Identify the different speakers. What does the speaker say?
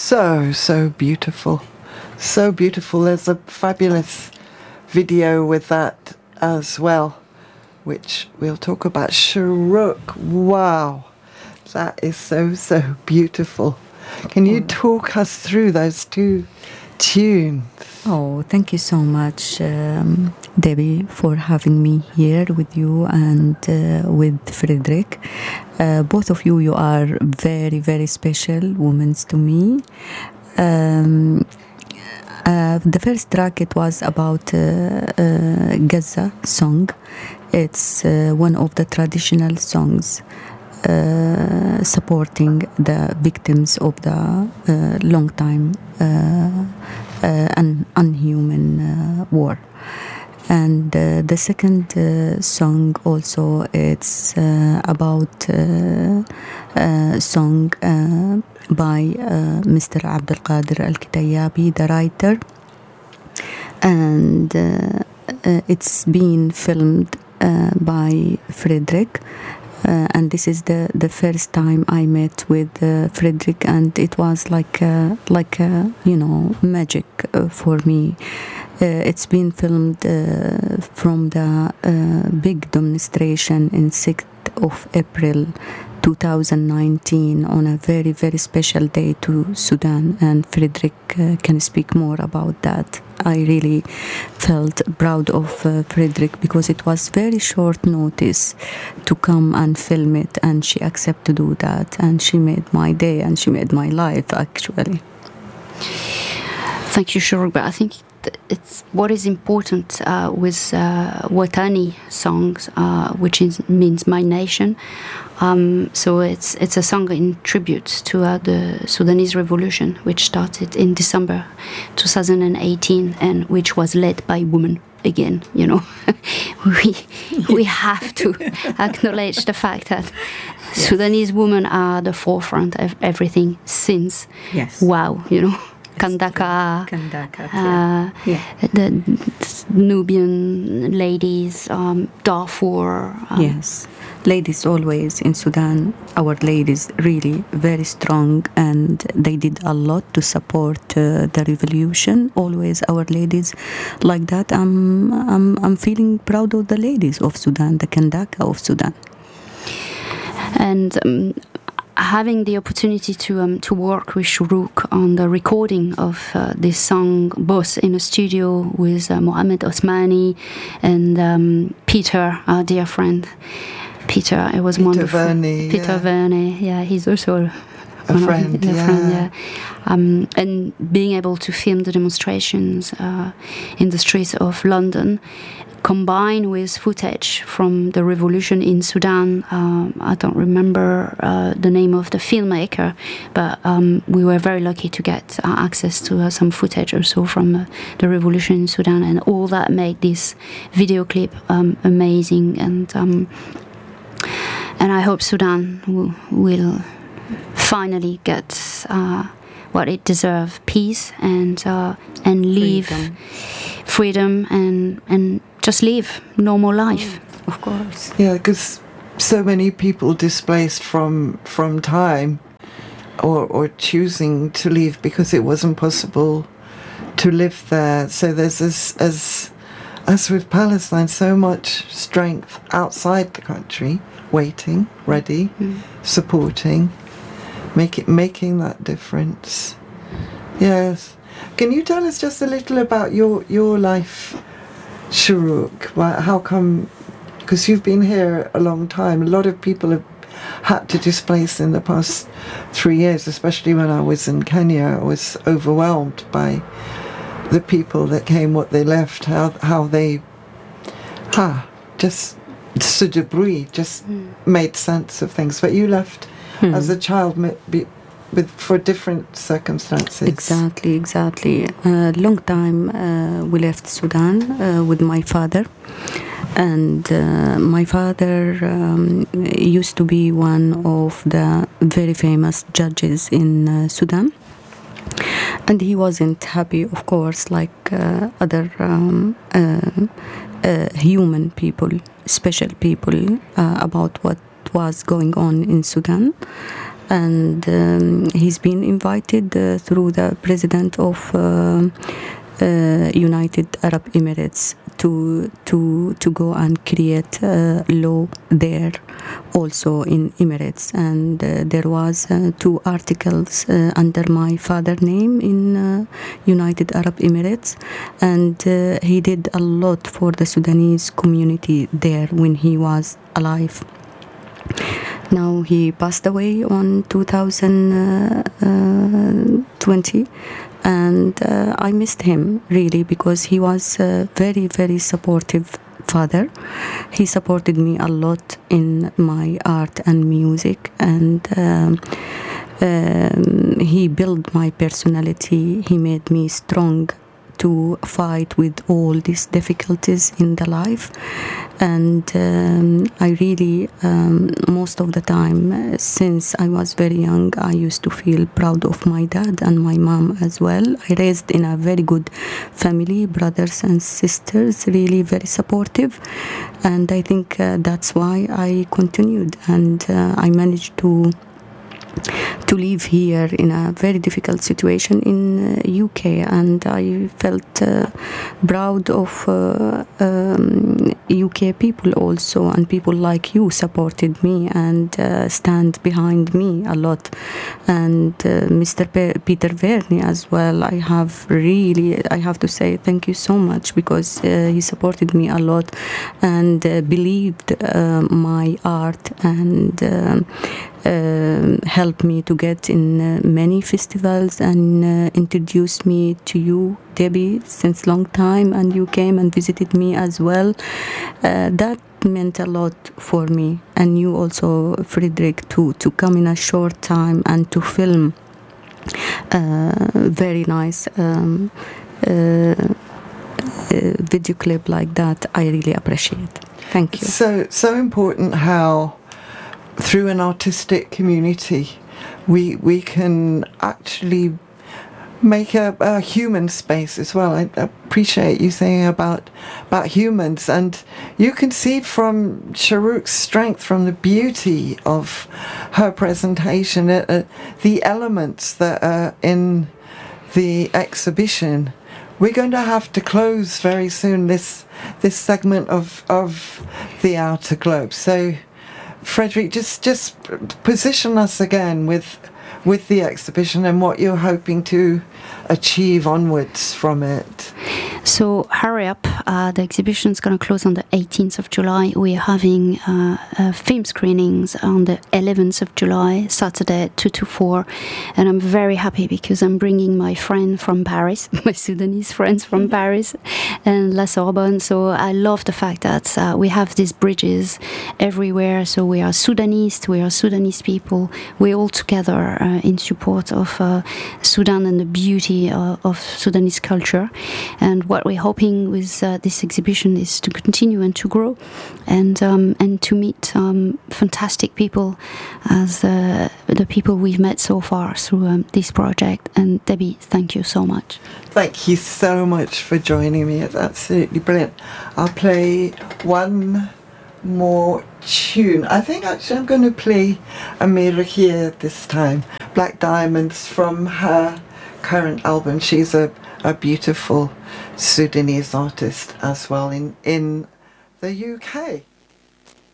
Speaker 1: so beautiful. So beautiful. There's a fabulous video with that as well, which we'll talk about. Shuruk, wow. That is so beautiful. Can you talk us through those two tunes?
Speaker 2: Oh, thank you so much, Debbie, for having me here with you and with Frederick. Both of you are very special women to me. The first track, it was about Gaza song. It's one of the traditional songs supporting the victims of the long time unhuman war. And the second song also, it's about a song by Mr. Abdul Qadir Al-Kitayabi, the writer, and it's been filmed by Frederick. And this is the first time I met with Frederick, and it was like magic for me. It's been filmed from the big demonstration in 6th of April 2019 on a very special day to Sudan, and Frederick can speak more about that. I really felt proud of Frederick because it was very short notice to come and film it, and she accepted to do that, and she made my day and she made my life actually.
Speaker 3: Thank you, Shuruk. But I think it's what is important with Watani songs, which means my nation. So it's a song in tribute to the Sudanese revolution, which started in December 2018 and which was led by women. Again, we have to acknowledge the fact that yes, Sudanese women are the forefront of everything since.
Speaker 2: Yes.
Speaker 3: Wow, Kandaka, the Nubian ladies, Darfur.
Speaker 2: Yes, ladies always in Sudan. Our ladies really very strong, and they did a lot to support the revolution. Always our ladies like that. I'm feeling proud of the ladies of Sudan, the Kandaka of Sudan,
Speaker 3: and. Having the opportunity to work with Shuruk on the recording of this song, both in a studio with Mohamed Osmani and Peter, our dear friend. Peter, it was
Speaker 1: Peter
Speaker 3: wonderful.
Speaker 1: Verney,
Speaker 3: Peter Verney, yeah, he's also
Speaker 1: a friend.
Speaker 3: And being able to film the demonstrations in the streets of London, combined with footage from the revolution in Sudan. I don't remember the name of the filmmaker, but we were very lucky to get access to some footage also from the revolution in Sudan, and all that made this video clip amazing. And I hope Sudan will finally get what it deserves: peace and live freedom and just live normal life.
Speaker 2: Of course.
Speaker 1: Yeah, because so many people displaced from time or choosing to leave because it wasn't possible to live there. So there's this, as with Palestine, so much strength outside the country, waiting, ready, supporting, making that difference. Yes. Can you tell us just a little about your life, Shuruk? How come? Because you've been here a long time. A lot of people have had to displace in the past 3 years, especially when I was in Kenya. I was overwhelmed by the people that came, what they left, how they just made sense of things. But you left as a child for different circumstances.
Speaker 2: Exactly. Long time we left Sudan with my father, and my father used to be one of the very famous judges in Sudan, and he wasn't happy, of course, like other human people, special people, about what was going on in Sudan. and he's been invited through the president of United Arab Emirates to go and create law there also in Emirates, and there was 2 articles under my father's name in United Arab Emirates, and he did a lot for the Sudanese community there when he was alive. Now he passed away on 2020, and I missed him really, because he was a very, very supportive father. He supported me a lot in my art and music, and he built my personality. He made me strong to fight with all these difficulties in the life. And I really, most of the time, since I was very young, I used to feel proud of my dad and my mom as well. I raised in a very good family, brothers and sisters, really very supportive. And I think that's why I continued, and I managed to live here in a very difficult situation in UK, and I felt proud of UK people also, and people like you supported me and stand behind me a lot, and Mr. Peter Verney as well. I have to say thank you so much, because he supported me a lot and believed my art and helped me to get in many festivals, and introduced me to you, Debbie, since long time, and you came and visited me as well. That meant a lot for me, and you also, Frederick, to come in a short time and to film very nice video clip like that. I really appreciate. Thank you.
Speaker 1: So important how through an artistic community we can actually make a human space as well. I appreciate you saying about humans, and you can see from Shahruk's strength, from the beauty of her presentation, the elements that are in the exhibition. We're going to have to close very soon this segment of the Outer Globe. So Frederick, just position us again with the exhibition and what you're hoping to achieve onwards from it.
Speaker 3: So hurry up, the exhibition is going to close on the 18th of July. We're having film screenings on the 11th of July, Saturday 2 to 4, and I'm very happy because I'm bringing my friend from Paris, my Sudanese friends from Paris and La Sorbonne. So I love the fact that we have these bridges everywhere. So we are Sudanese people. We're all together in support of Sudan and the beauty of Sudanese culture. And what we're hoping with this exhibition is to continue and to grow, and to meet fantastic people as the people we've met so far through this project. And Debbie, thank you so much.
Speaker 1: Thank you so much for joining me. It's absolutely brilliant. I'll play one more tune. I think actually I'm going to play Amira here this time. Black Diamonds from her current album. She's a beautiful Sudanese artist as well in the UK.